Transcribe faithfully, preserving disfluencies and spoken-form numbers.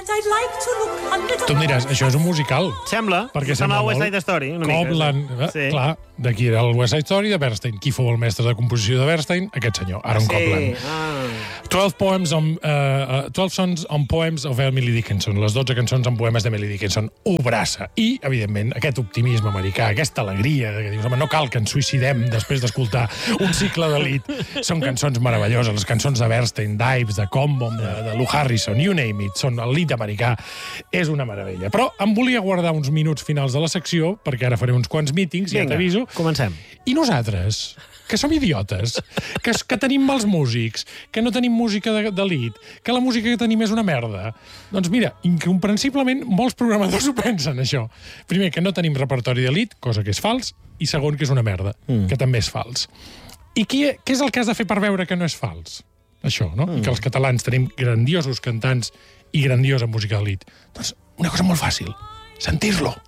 Tu em diràs, això és un musical. Sembla. Perquè sembla sembla West molt Side Story. Una Copland. mica. Sí. Clar, d'aquí era el West Side Story de Bernstein. Qui fou el mestre de composició de Bernstein? Aquest senyor, Aaron Sí. Copland. Ah. twelve poems on, uh, twelve songs on poems of Emily Dickinson. Les dotze cançons en poemes d'Emily Dickinson. Obraça. I, evidentment, aquest optimisme americà, aquesta alegria, que dius, home, no cal que ens suïcidem després d'escoltar un cicle d'elit. Són cançons meravelloses. Les cançons de Bernstein, d'Ives, de Combom, de, de Lou Harrison, you name it. Són l'elit americà. És una meravella. Però em volia guardar uns minuts finals de la secció, perquè ara faré uns quants mítings, ja t'aviso. Comencem. I nosaltres, que som idiotes, que, que tenim mals músics, que no tenim música d'elit, que la música que tenim és una merda, doncs mira, incomprensiblement, molts programadors ho pensen, això. Primer, que no tenim repertori d'elit, cosa que és fals, i segon, que és una merda, mm. que també és fals. I qui, què és el que has de fer per veure que no és fals? Això, no? Mm. Que els catalans tenim grandiosos cantants i grandiosa música d'elit. Doncs una cosa molt fàcil, sentir-lo.